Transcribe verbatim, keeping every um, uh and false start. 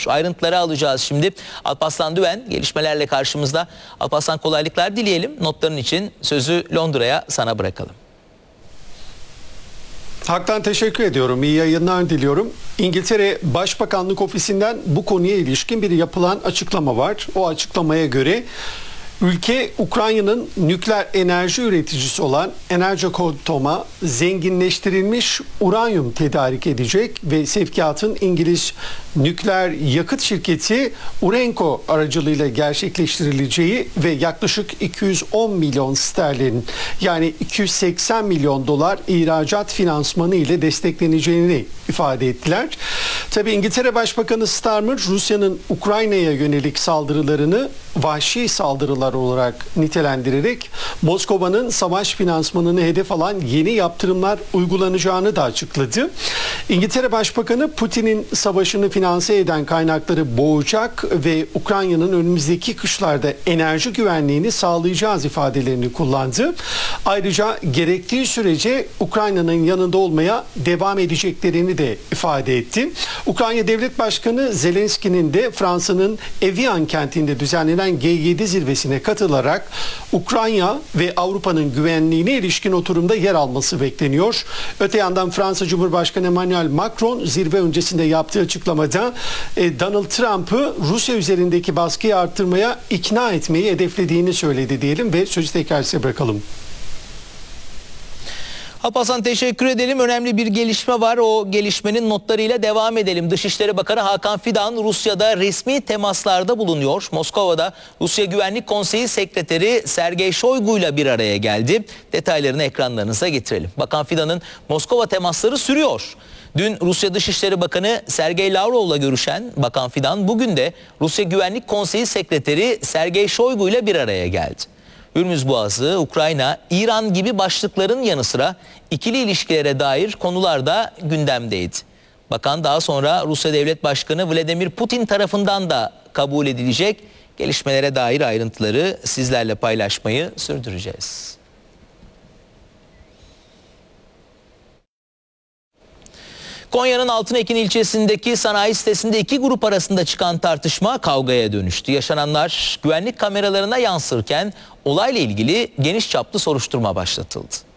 Ayrıntıları alacağız şimdi. Alparslan Düven gelişmelerle karşımızda. Alparslan, kolaylıklar dileyelim. Notların için sözü Londra'ya sana bırakalım. Hak'tan teşekkür ediyorum. İyi yayınlar diliyorum. İngiltere Başbakanlık Ofisi'nden bu konuya ilişkin bir yapılan açıklama var. O açıklamaya göre ülke Ukrayna'nın nükleer enerji üreticisi olan Energoatom'a zenginleştirilmiş uranyum tedarik edecek ve sevkiyatın İngiliz nükleer yakıt şirketi Urenco aracılığıyla gerçekleştirileceği ve yaklaşık iki yüz on milyon sterlin yani iki yüz seksen milyon dolar ihracat finansmanı ile destekleneceğini ifade ettiler. Tabii İngiltere Başbakanı Starmer Rusya'nın Ukrayna'ya yönelik saldırılarını vahşi saldırılar olarak nitelendirerek Moskova'nın savaş finansmanını hedef alan yeni yaptırımlar uygulanacağını da açıkladı. İngiltere Başbakanı Putin'in savaşını finanse eden kaynakları boğacak ve Ukrayna'nın önümüzdeki kışlarda enerji güvenliğini sağlayacağız ifadelerini kullandı. Ayrıca gerektiği sürece Ukrayna'nın yanında olmaya devam edeceklerini de ifade etti. Ukrayna Devlet Başkanı Zelenski'nin de Fransa'nın Evian kentinde düzenlenen G yedi zirvesine katılarak Ukrayna ve Avrupa'nın güvenliğine ilişkin oturumda yer alması bekleniyor. Öte yandan Fransa Cumhurbaşkanı Emmanuel Macron zirve öncesinde yaptığı açıklamada Donald Trump'ı Rusya üzerindeki baskıyı arttırmaya ikna etmeyi hedeflediğini söyledi diyelim ve sözü tekrar size bırakalım. Alparslan, teşekkür edelim. Önemli bir gelişme var. O gelişmenin notlarıyla devam edelim. Dışişleri Bakanı Hakan Fidan Rusya'da resmi temaslarda bulunuyor. Moskova'da Rusya Güvenlik Konseyi Sekreteri Sergey Shoigu ile bir araya geldi. Detaylarını ekranlarınıza getirelim. Bakan Fidan'ın Moskova temasları sürüyor. Dün Rusya Dışişleri Bakanı Sergey Lavrov'la görüşen Bakan Fidan bugün de Rusya Güvenlik Konseyi Sekreteri Sergey Shoigu ile bir araya geldi. Hürmüz Boğazı, Ukrayna, İran gibi başlıkların yanı sıra ikili ilişkilere dair konular da gündemdeydi. Bakan daha sonra Rusya Devlet Başkanı Vladimir Putin tarafından da kabul edilecek. Gelişmelere dair ayrıntıları sizlerle paylaşmayı sürdüreceğiz. Konya'nın Altınekin ilçesindeki sanayi sitesinde iki grup arasında çıkan tartışma kavgaya dönüştü. Yaşananlar güvenlik kameralarına yansırken olayla ilgili geniş çaplı soruşturma başlatıldı.